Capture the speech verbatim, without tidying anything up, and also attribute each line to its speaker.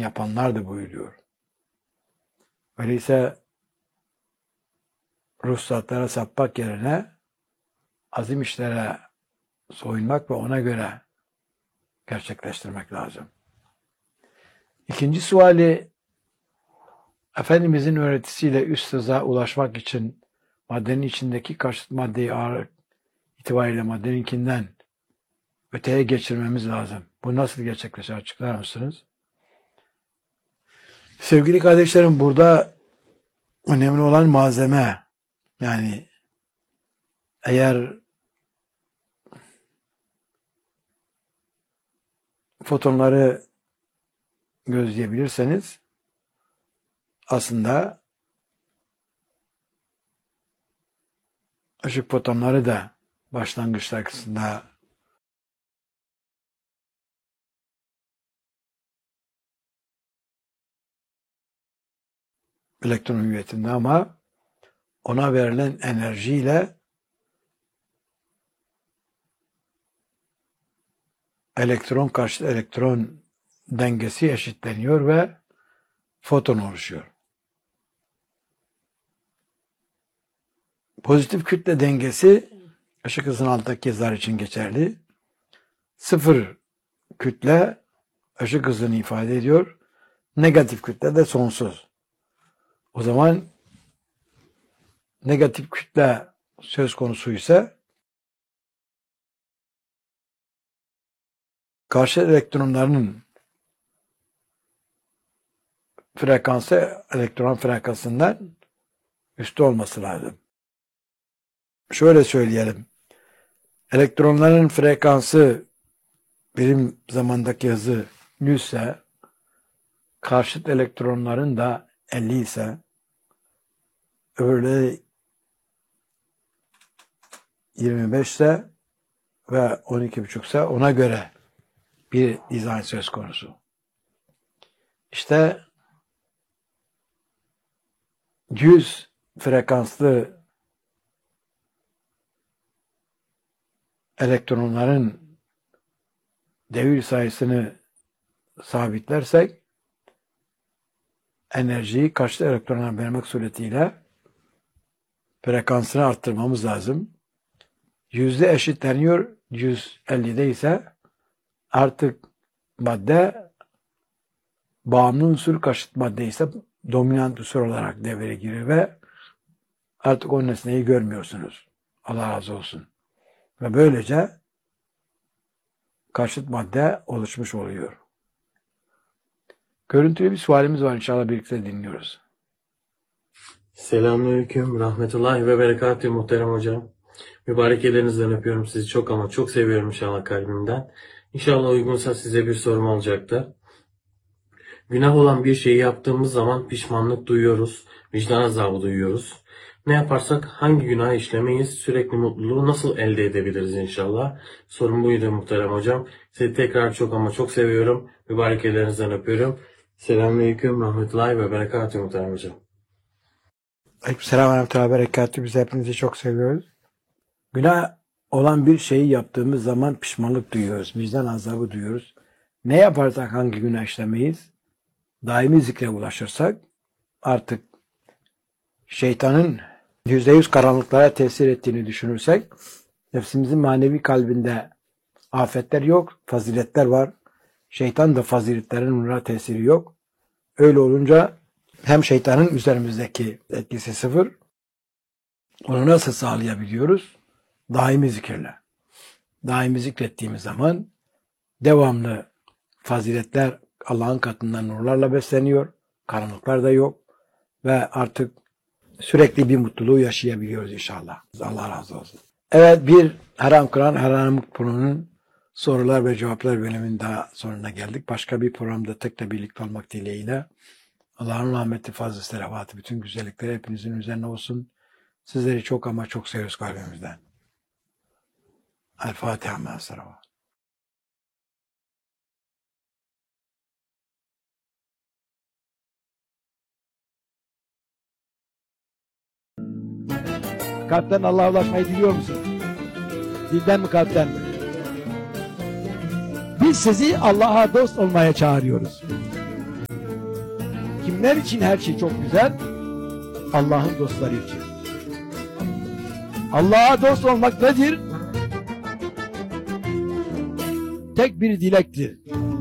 Speaker 1: yapanlardı buyuruyor. Öyleyse ruhsatlara sapmak yerine azim işlere soyunmak ve ona göre gerçekleştirmek lazım. İkinci suali, Efendimizin öğretisiyle üst hıza ulaşmak için maddenin içindeki karşıt maddeyi ağır itibariyle maddeninkinden öteye geçirmemiz lazım. Bu nasıl gerçekleşir, açıklar mısınız? Sevgili kardeşlerim, burada önemli olan malzeme. Yani eğer fotonları gözleyebilirseniz aslında ışık fotonları da başlangıçta kısmında elektron hüviyetinde ama ona verilen enerjiyle elektron karşı elektron dengesi eşitleniyor ve foton oluşuyor. Pozitif kütle dengesi ışık hızının altındaki hızlar için geçerli. Sıfır kütle ışık hızını ifade ediyor. Negatif kütle de sonsuz. O zaman negatif kütle söz konusu ise karşı elektronlarının frekansı elektron frekansından üstü olması lazım. Şöyle söyleyelim. Elektronların frekansı birim zamandaki hızı yüz ise karşıt elektronların da elli ise öbürleri yirmi beş ise ve on iki buçuk ise ona göre bir dizayn söz konusu. İşte yüz frekanslı elektronların devir sayısını sabitlersek enerjiyi karşı elektronlara vermek suretiyle frekansını arttırmamız lazım. Yüzde eşitleniyor, yüz ellide ise artık madde bağımlı unsur, karşıt madde ise dominant unsur olarak devreye giriyor ve artık o nesneyi görmüyorsunuz. Allah razı olsun. Ve böylece karşıt madde oluşmuş oluyor. Görüntülü bir sualimiz var, inşallah birlikte dinliyoruz.
Speaker 2: Selamünaleyküm, rahmetullahi ve berekatühü muhterem hocam. Mübarek ellerinizden öpüyorum sizi çok ama çok seviyorum inşallah kalbimden. İnşallah uygunsa size bir sorum olacaktır. Günah olan bir şeyi yaptığımız zaman pişmanlık duyuyoruz, vicdan azabı duyuyoruz. Ne yaparsak hangi günah işlemeyiz, sürekli mutluluğu nasıl elde edebiliriz inşallah? Sorum buydu muhterem hocam. Sizi tekrar çok ama çok seviyorum. Mübarek ellerinizden öpüyorum. Selamünaleyküm, rahmetullahi ve berekatühü muhterem hocam.
Speaker 1: Aleykümselam ve rahmetullahi ve berekatühü. Biz hepinizi çok seviyoruz. Günah olan bir şeyi yaptığımız zaman pişmanlık duyuyoruz, vicdan azabı duyuyoruz. Ne yaparsak hangi günah işlemeyiz, daimi zikre ulaşırsak artık şeytanın yüzde yüz karanlıklara tesir ettiğini düşünürsek nefsimizin manevi kalbinde afetler yok, faziletler var. Şeytan da faziletlerin onlara tesiri yok. Öyle olunca hem şeytanın üzerimizdeki etkisi sıfır, onu nasıl sağlayabiliyoruz? Daimi zikirle. Daimi zikrettiğimiz zaman devamlı faziletler Allah'ın katından nurlarla besleniyor. Karanlıklar da yok. Ve artık sürekli bir mutluluğu yaşayabiliyoruz inşallah. Allah razı olsun. Evet, bir Haram Kur'an, Haram Kur'an'ın sorular ve cevaplar bölümünün daha sonuna geldik. Başka bir programda tekrar birlikte olmak dileğiyle. Allah'ın rahmeti, fazla selavatı, bütün güzellikleri hepinizin üzerine olsun. Sizleri çok ama çok seviyoruz kalbimizden. El Fatiha ma'as salavat. Kalpten Allah'a ulaşmayı diliyor musunuz? Dilden mi, kalpten mi? Biz sizi Allah'a dost olmaya çağırıyoruz. Kimler için her şey çok güzel? Allah'ın dostları için. Allah'a dost olmak nedir? Tek bir dilektir.